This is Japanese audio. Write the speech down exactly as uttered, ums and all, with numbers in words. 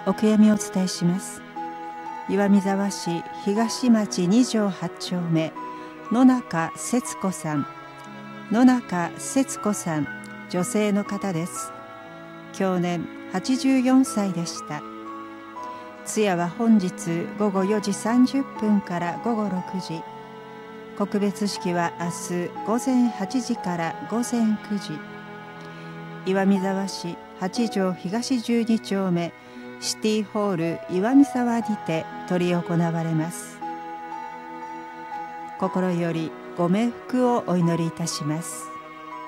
お悔やみをお伝えします。岩見沢市東町に条はち丁目野中節子さん野中節子さん、女性の方です。享年はちじゅうよんさいでした。通夜は本日ごごよじさんじゅっぷんからごごろくじ、告別式は明日ごぜんはちじからごぜんくじ、岩見沢市はち条東じゅうに丁目シティホール岩見沢にて執り行われます。心よりご冥福をお祈りいたします。